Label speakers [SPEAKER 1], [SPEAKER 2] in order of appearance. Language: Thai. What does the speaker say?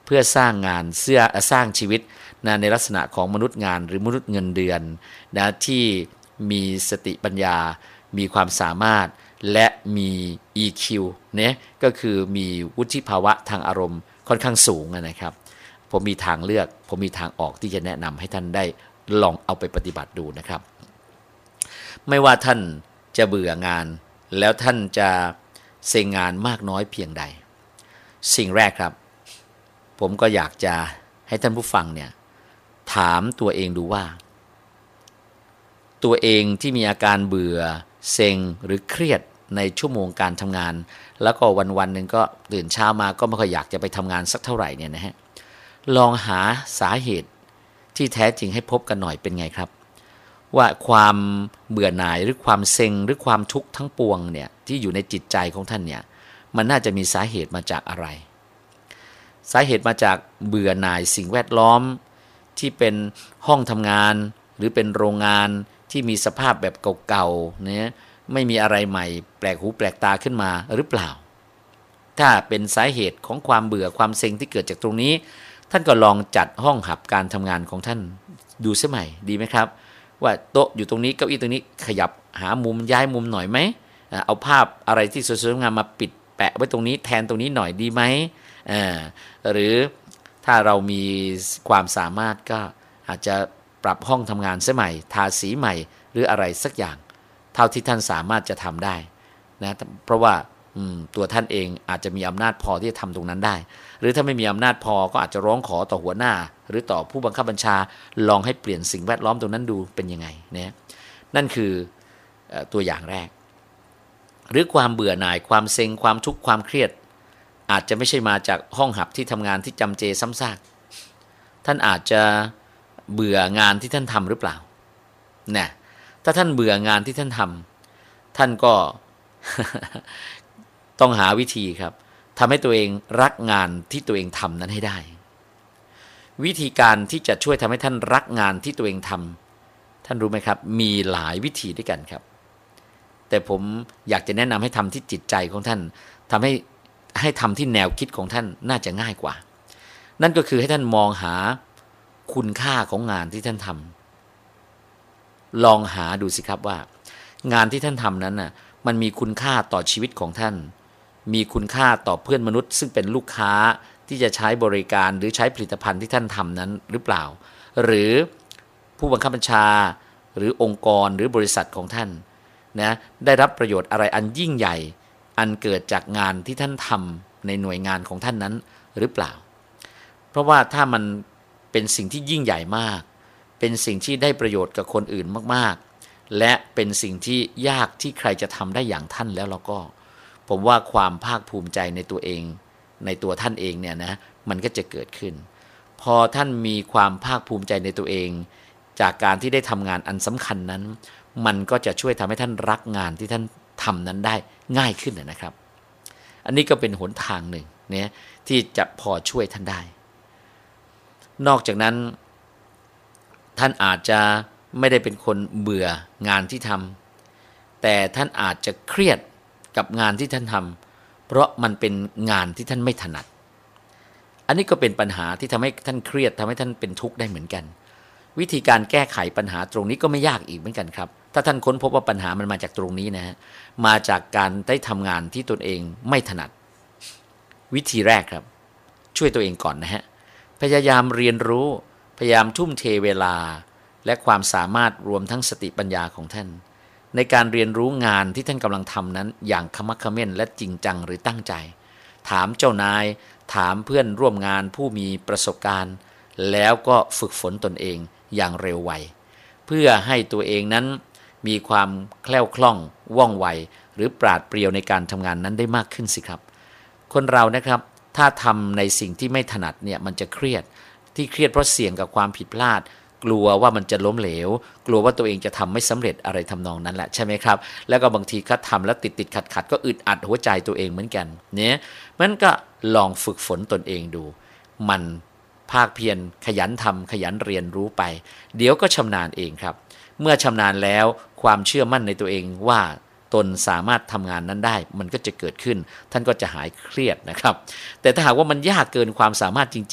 [SPEAKER 1] เพื่อสร้างงานสร้างชีวิตนะในลักษณะของมนุษย์งานหรือมนุษย์เงินเดือนนะที่มีสติปัญญามีความสามารถและมี EQ เนี่ยก็คือมีวุฒิภาวะทางอารมณ์ค่อนข้างสูงนะครับผมมีทางเลือกผมมีทางออกที่จะแนะนำให้ท่านได้ลองเอาไปปฏิบัติดูนะครับไม่ว่าท่านจะเบื่องานแล้วท่านจะเซ็งงานมากน้อยเพียงใดสิ่งแรกครับผมก็อยากจะให้ท่านผู้ฟังเนี่ยถามตัวเองดูว่าตัวเองที่มีอาการเบื่อเซ็งหรือเครียดในชั่วโมงการทำงานแล้วก็วันๆนึงก็ตื่นเช้ามาก็ไม่ค่อยอยากจะไปทำงานสักเท่าไหร่เนี่ยนะฮะลองหาสาเหตุที่แท้จริงให้พบกันหน่อยเป็นไงครับว่าความเบื่อหน่ายหรือความเซ็งหรือความทุกข์ทั้งปวงเนี่ยที่อยู่ในจิตใจของท่านเนี่ยมันน่าจะมีสาเหตุมาจากอะไรสาเหตุมาจากเบื่อหน่ายสิ่งแวดล้อมที่เป็นห้องทำงานหรือเป็นโรงงานที่มีสภาพแบบเก่าๆเนี่ยไม่มีอะไรใหม่แปลกหูแปลกตาขึ้นมาหรือเปล่าถ้าเป็นสาเหตุของความเบื่อความเซ็งที่เกิดจากตรงนี้ท่านก็ลองจัดห้องหับการทำงานของท่านดูเสียใหม่ดีไหมครับว่าโต๊ะอยู่ตรงนี้เก้าอี้ตรงนี้ขยับหามุมย้ายมุมหน่อยไหมเอาภาพอะไรที่สวยๆงามมาปิดแปะไว้ตรงนี้แทนตรงนี้หน่อยดีไหมหรือถ้าเรามีความสามารถก็อาจจะปรับห้องทำงานเสียใหม่ทาสีใหม่หรืออะไรสักอย่างเท่าที่ท่านสามารถจะทำได้นะเพราะว่าตัวท่านเองอาจจะมีอำนาจพอที่จะทำตรงนั้นได้หรือถ้าไม่มีอำนาจพอก็อาจจะร้องขอต่อหัวหน้าหรือต่อผู้บังคับบัญชาลองให้เปลี่ยนสิ่งแวดล้อมตรงนั้นดูเป็นยังไงนะนั่นคือตัวอย่างแรกหรือความเบื่อหน่ายความเซ็งความทุกข์ความเครียดอาจจะไม่ใช่มาจากห้องหับที่ทำงานที่จำเจซ้ำซากท่านอาจจะเบื่องานที่ท่านทำหรือเปล่าเนี่ยถ้าท่านเบื่องานที่ท่านทำท่านก็ ต้องหาวิธีครับทำให้ตัวเองรักงานที่ตัวเองทำนั้นให้ได้วิธีการที่จะช่วยทำให้ท่านรักงานที่ตัวเองทำท่านรู้ไหมครับมีหลายวิธีด้วยกันครับแต่ผมอยากจะแนะนำให้ทำที่จิตใจของท่านทำให้ทำที่แนวคิดของท่านน่าจะง่ายกว่านั่นก็คือให้ท่านมองหาคุณค่าของงานที่ท่านทำลองหาดูสิครับว่างานที่ท่านทำนั้นน่ะมันมีคุณค่าต่อชีวิตของท่านมีคุณค่าต่อเพื่อนมนุษย์ซึ่งเป็นลูกค้าที่จะใช้บริการหรือใช้ผลิตภัณฑ์ที่ท่านทำนั้นหรือเปล่าหรือผู้บังคับบัญชาหรือองค์กรหรือบริษัทของท่านนะได้รับประโยชน์อะไรอันยิ่งใหญ่อันเกิดจากงานที่ท่านทำในหน่วยงานของท่านนั้นหรือเปล่าเพราะว่าถ้ามันเป็นสิ่งที่ยิ่งใหญ่มากเป็นสิ่งที่ได้ประโยชน์กับคนอื่นมากๆและเป็นสิ่งที่ยากที่ใครจะทำได้อย่างท่านแล้วเราก็ผมว่าความภาคภูมิใจในตัวเองในตัวท่านเองเนี่ยนะมันก็จะเกิดขึ้นพอท่านมีความภาคภูมิใจในตัวเองจากการที่ได้ทำงานอันสำคัญนั้นมันก็จะช่วยทำให้ท่านรักงานที่ท่านทำนั้นได้ง่ายขึ้นนะครับอันนี้ก็เป็นหนทางหนึ่งเนี่ยที่จะพอช่วยท่านได้นอกจากนั้นท่านอาจจะไม่ได้เป็นคนเบื่องานที่ทำแต่ท่านอาจจะเครียดกับงานที่ท่านทำเพราะมันเป็นงานที่ท่านไม่ถนัดอันนี้ก็เป็นปัญหาที่ทำให้ท่านเครียดทำให้ท่านเป็นทุกข์ได้เหมือนกันวิธีการแก้ไขปัญหาตรงนี้ก็ไม่ยากอีกเหมือนกันครับถ้าท่านค้นพบว่าปัญหามันมาจากตรงนี้นะฮะมาจากการได้ทำงานที่ตนเองไม่ถนัดวิธีแรกครับช่วยตัวเองก่อนนะฮะพยายามเรียนรู้พยายามทุ่มเทเวลาและความสามารถรวมทั้งสติปัญญาของท่านในการเรียนรู้งานที่ท่านกำลังทำนั้นอย่างขมักเขม้นและจริงจังหรือตั้งใจถามเจ้านายถามเพื่อนร่วมงานผู้มีประสบการณ์แล้วก็ฝึกฝนตนเองอย่างเร็วไวเพื่อให้ตัวเองนั้นมีความแคล่วคล่องว่องไวหรือปราดเปรียวในการทำงานนั้นได้มากขึ้นสิครับคนเรานะครับถ้าทำในสิ่งที่ไม่ถนัดเนี่ยมันจะเครียดที่เครียดเพราะเสี่ยงกับความผิดพลาดกลัวว่ามันจะล้มเหลวกลัวว่าตัวเองจะทำไม่สำเร็จอะไรทำนองนั้นแหละใช่ไหมครับแล้วก็บางทีก็ทำแล้วติดขัดก็อึดอัดหัวใจตัวเองเหมือนกันเนี่ยมันก็ลองฝึกฝนตนเองดูมันภาคเพียรขยันทำขยันเรียนรู้ไปเดี๋ยวก็ชำนาญเองครับเมื่อชำนาญแล้วความเชื่อมั่นในตัวเองว่าตนสามารถทำงานนั้นได้มันก็จะเกิดขึ้นท่านก็จะหายเครียดนะครับแต่ถ้าหากว่ามันยากเกินความสามารถจริงๆ